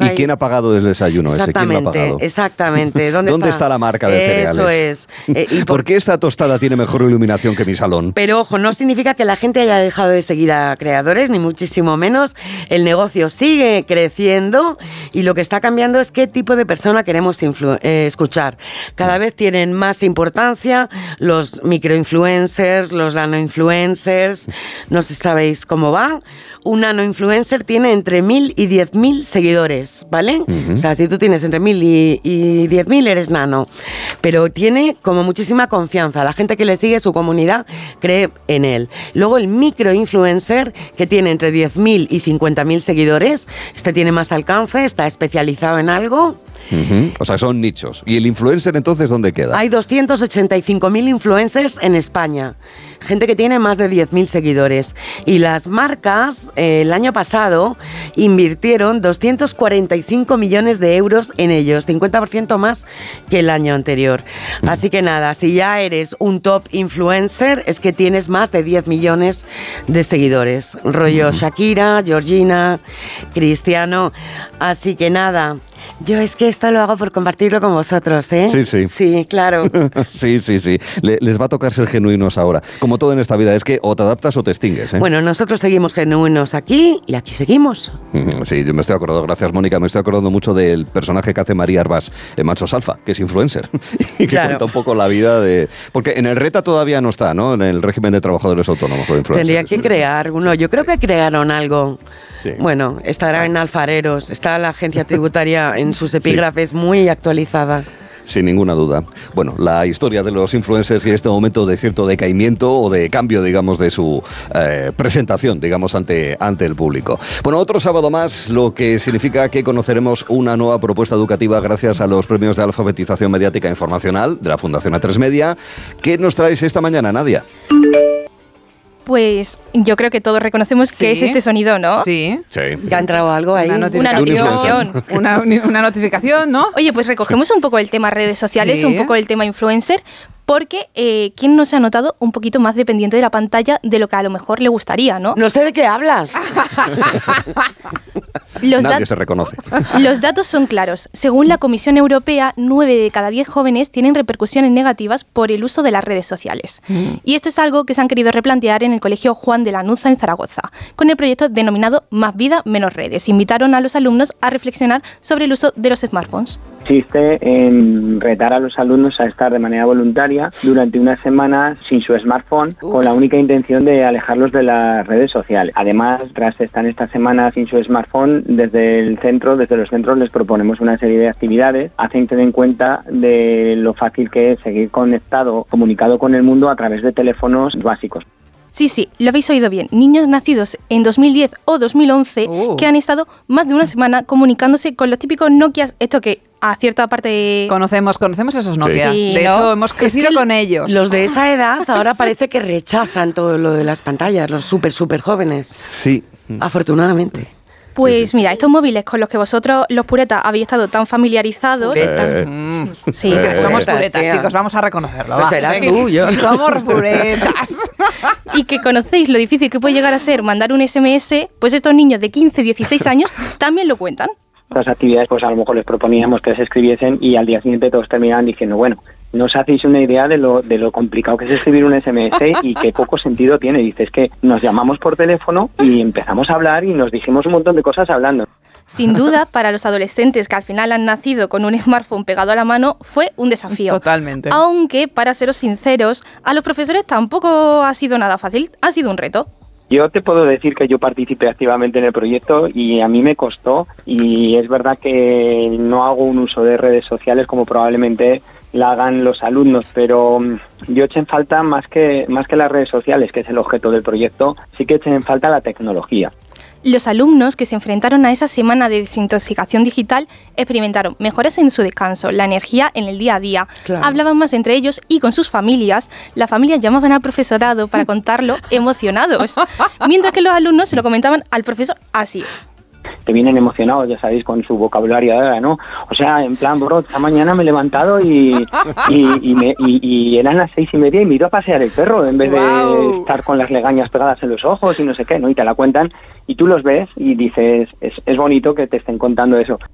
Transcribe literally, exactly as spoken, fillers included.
¿Y quién ha pagado el desayuno ese? ¿Quién lo ha pagado? Exactamente. ¿Dónde, ¿Dónde está? está la marca de cereales? Eso es. Eh, ¿y por... ¿Por qué esta tostada tiene mejor iluminación que mi salón? Pero ojo, no significa que la gente haya dejado de seguir a creadores, ni muchísimo menos. El negocio sigue creciendo y lo que está cambiando es qué tipo de persona queremos influ- eh, escuchar. Cada vez tienen más importancia los microinfluencers, los nanoinfluencers. No sé si sabéis cómo va. Un nanoinfluencer tiene entre mil y diez mil seguidores, ¿vale? Uh-huh. O sea, si tú tienes entre mil y, y diez mil, eres nano. Pero tiene como muchísima confianza. La gente que le sigue, su comunidad, cree en él. Luego el microinfluencer, que tiene entre diez mil y cincuenta mil seguidores. Este tiene más alcance, está especializado en algo. Uh-huh. O sea, son nichos. ¿Y el influencer entonces dónde queda? Hay doscientos ochenta y cinco mil influencers en España. Gente que tiene más de diez mil seguidores. Y las marcas, eh, el año pasado, invirtieron doscientos cuarenta y cinco millones de euros en ellos, cincuenta por ciento más que el año anterior. Uh-huh. Así que nada, si ya eres un top influencer, es que tienes más de diez millones de seguidores. Rollo uh-huh. Shakira, Georgina, Cristiano. Así que nada... Yo es que esto lo hago por compartirlo con vosotros, ¿eh? Sí, sí. Sí, claro. sí, sí, sí. Le, les va a tocar ser genuinos ahora. Como todo en esta vida, es que o te adaptas o te extingues, ¿eh? Bueno, nosotros seguimos genuinos aquí y aquí seguimos. Sí, yo me estoy acordando, gracias Mónica, me estoy acordando mucho del personaje que hace María Arbas en Machos Alfa, que es influencer. y que claro. cuenta un poco la vida de... Porque en el RETA todavía no está, ¿no? En el régimen de trabajadores autónomos o de influencers. Tendría que crear uno. Yo creo que crearon algo... Sí. Bueno, estará en Alfareros, está la agencia tributaria en sus epígrafes sí. muy actualizada. Sin ninguna duda. Bueno, la historia de los influencers y este momento de cierto decaimiento o de cambio, digamos, de su eh, presentación, digamos, ante, ante el público. Bueno, otro sábado más, lo que significa que conoceremos una nueva propuesta educativa gracias a los premios de alfabetización mediática e informacional de la Fundación A tres Media. ¿Qué nos traes esta mañana, Nadia? Pues yo creo que todos reconocemos sí, que es este sonido, ¿no? Sí. Sí. ¿Ya ha entrado algo ahí? Una notificación. Una, una notificación, ¿no? Oye, pues recogemos sí. un poco el tema redes sociales, sí. un poco el tema influencer, porque eh, ¿quién no se ha notado un poquito más dependiente de la pantalla de lo que a lo mejor le gustaría, no? No sé de qué hablas. Los Nadie se reconoce. Los datos son claros. Según la Comisión Europea, nueve de cada diez jóvenes tienen repercusiones negativas por el uso de las redes sociales. Mm. Y esto es algo que se han querido replantear en el Colegio Juan de Lanuza en Zaragoza, con el proyecto denominado Más vida, menos redes. Invitaron a los alumnos a reflexionar sobre el uso de los smartphones. Consiste en retar a los alumnos a estar de manera voluntaria durante una semana sin su smartphone, Uf. con la única intención de alejarlos de las redes sociales. Además, tras estar esta semana sin su smartphone, desde el centro, desde los centros les proponemos una serie de actividades, hacen tener en cuenta de lo fácil que es seguir conectado, comunicado con el mundo a través de teléfonos básicos. Sí, sí, lo habéis oído bien. Niños nacidos en dos mil diez o dos mil once uh. que han estado más de una semana comunicándose con los típicos Nokia, esto que a cierta parte... Conocemos, conocemos esos Nokia. Sí, de ¿no? hecho, hemos crecido es que con ellos. Los de esa edad ahora sí. parece que rechazan todo lo de las pantallas, los súper, súper jóvenes. Sí. Afortunadamente. Pues sí, sí. mira, estos móviles con los que vosotros, los puretas, habéis estado tan familiarizados... Puretas. Eh, sí, eh, somos puretas, puretas, tía. chicos, vamos a reconocerlo. Pues va. serás tú, yo. Somos puretas. Y que conocéis lo difícil que puede llegar a ser mandar un ese eme ese, pues estos niños de quince, dieciséis años también lo cuentan. Estas actividades, pues a lo mejor les proponíamos que se escribiesen y al día siguiente todos terminaban diciendo, bueno, no os hacéis una idea de lo de lo complicado que es escribir un ese eme ese y qué poco sentido tiene. Dices que nos llamamos por teléfono y empezamos a hablar y nos dijimos un montón de cosas hablando. Sin duda, para los adolescentes que al final han nacido con un smartphone pegado a la mano, fue un desafío. Totalmente. Aunque, para seros sinceros, a los profesores tampoco ha sido nada fácil, ha sido un reto. Yo te puedo decir que yo participé activamente en el proyecto y a mí me costó, y es verdad que no hago un uso de redes sociales como probablemente la hagan los alumnos, pero yo eché en falta más que, más que las redes sociales, que es el objeto del proyecto, sí que eché en falta la tecnología. Los alumnos que se enfrentaron a esa semana de desintoxicación digital experimentaron mejoras en su descanso, la energía en el día a día, claro. Hablaban más entre ellos y con sus familias. Las familias llamaban al profesorado para contarlo emocionados, mientras que los alumnos se lo comentaban al profesor así. Te vienen emocionados, ya sabéis, con su vocabulario ahora, ¿no? O sea, en plan, bro, esta mañana me he levantado y, y, y, me, y, y eran las seis y media y me he ido a pasear el perro en vez wow. de estar con las legañas pegadas en los ojos y no sé qué, ¿no? Y te la cuentan y tú los ves y dices, es, es bonito que te estén contando eso.